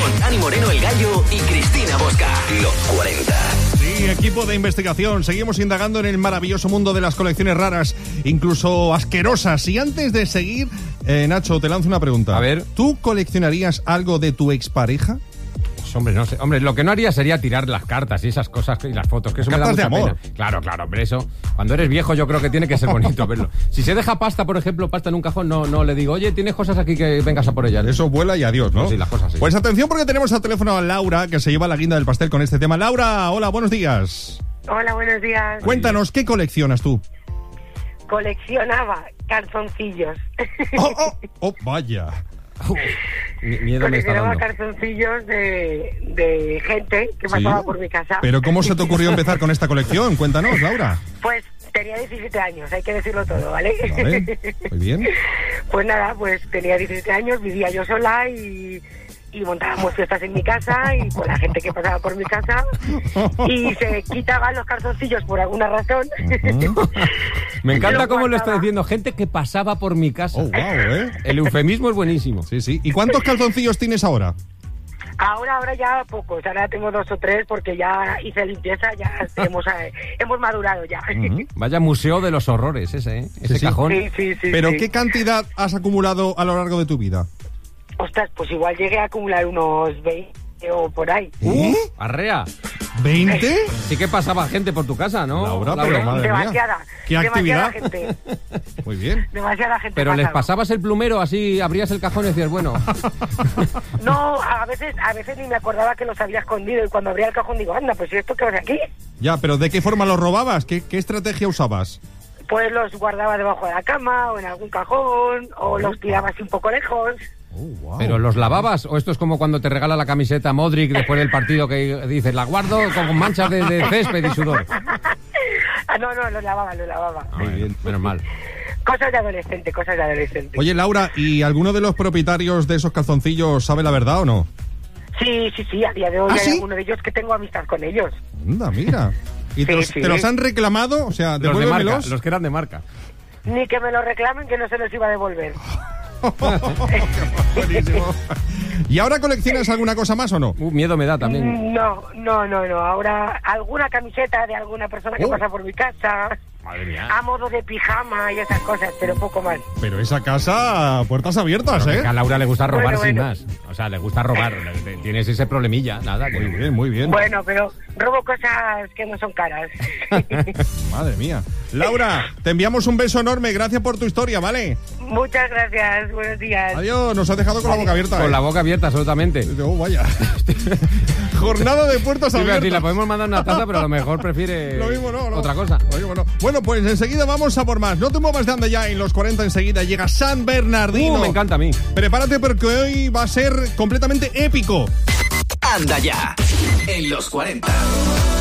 con Dani Moreno el Gallo y Cristina Bosca. Los 40. Sí, equipo de investigación. Seguimos indagando en el maravilloso mundo de las colecciones raras, incluso asquerosas. Y antes de seguir, Nacho, te lanzo una pregunta. A ver. ¿Tú coleccionarías algo de tu expareja? Hombre, no sé. Hombre, lo que no haría sería tirar las cartas y esas cosas y las fotos, que eso me da Cartas mucha de amor. pena. Claro, hombre, eso. Cuando eres viejo yo creo que tiene que ser bonito verlo. Si se deja pasta, por ejemplo, pasta en un cajón, no le digo, oye, tienes cosas aquí que vengas a por ellas. Eso vuela y adiós, ¿no? Sí, las cosas sí. Pues atención porque tenemos al teléfono a Laura, que se lleva la guinda del pastel con este tema. Laura, hola, buenos días. Hola, buenos días. Cuéntanos, ¿qué coleccionas tú? Coleccionaba calzoncillos. Oh, vaya. Miedo me está Coleccionaba dando. calzoncillos de gente que pasaba por mi casa. ¿Pero cómo se te ocurrió empezar con esta colección? Cuéntanos, Laura. Pues tenía 17 años, hay que decirlo todo, ¿vale? Vale, muy bien. Pues nada, pues tenía 17 años, vivía yo sola y montábamos fiestas en mi casa y con la gente que pasaba por mi casa y se quitaban los calzoncillos por alguna razón. Me encanta Lo cómo lo está guardaba. diciendo, gente que pasaba por mi casa. Oh, wow, El eufemismo es buenísimo. Sí, sí. ¿Y cuántos calzoncillos tienes ahora? Ahora ya pocos, ahora tengo 2 o 3 porque ya hice limpieza, ya hemos madurado ya. Vaya museo de los horrores ese, ¿eh? Ese sí. cajón. Sí. ¿Pero sí. qué cantidad has acumulado a lo largo de tu vida? Ostras, pues igual llegué a acumular unos 20 o por ahí. Arrea. ¿20? Sí que pasaba gente por tu casa, ¿no? Laura, pero madre mía. Demasiada. ¿Qué demasiada actividad? gente. Muy bien. Demasiada gente. Pero les pasaba. pasabas el plumero, así abrías el cajón y decías, bueno. No, a veces ni me acordaba que los había escondido y cuando abría el cajón digo, anda, pues ¿y esto qué hace aquí? Ya, pero ¿de qué forma los robabas? ¿Qué estrategia usabas? Pues los guardaba debajo de la cama o en algún cajón o los tiraba así un poco lejos. Oh, wow. ¿Pero los lavabas? ¿O esto es como cuando te regala la camiseta Modric después del partido que dices, la guardo con manchas de césped y sudor? No, los lavaba. Muy bien. Menos mal. Cosas de adolescente. Oye, Laura, ¿y alguno de los propietarios de esos calzoncillos sabe la verdad o no? Sí, a día de hoy ¿Ah, hay sí? alguno de ellos que tengo amistad con ellos. Anda, mira. ¿Y te Sí. los han reclamado? O sea, Los de marca, devuélvemelos. los que eran de marca. Ni que me lo reclamen que no se los iba a devolver. Buenísimo. ¿Y ahora coleccionas alguna cosa más o no? Miedo me da también. No. Ahora alguna camiseta de alguna persona que Oh. pasa por mi casa, Madre mía. a modo de pijama y esas cosas, pero poco más. Pero esa casa, puertas abiertas, Que a ¿eh? Laura le gusta robar Bueno. sin más. O sea, le gusta robar. Tienes ese problemilla, nada. Muy bien, muy bien. Bueno, pero robo cosas que no son caras. Madre mía. Laura, te enviamos un beso enorme. Gracias por tu historia, ¿vale? Muchas gracias, buenos días. Adiós, nos has dejado con la boca abierta. Con la boca abierta, absolutamente. Oh, vaya. Jornada de puertas Sí, abiertas. la podemos mandar una taza, pero a lo mejor prefiere Lo mismo no. otra cosa. Lo mismo no. Bueno, pues enseguida vamos a por más. No te muevas de anda ya. En los 40 enseguida llega San Bernardino. Me encanta a mí. Prepárate porque hoy va a ser completamente épico. Anda ya. En los 40.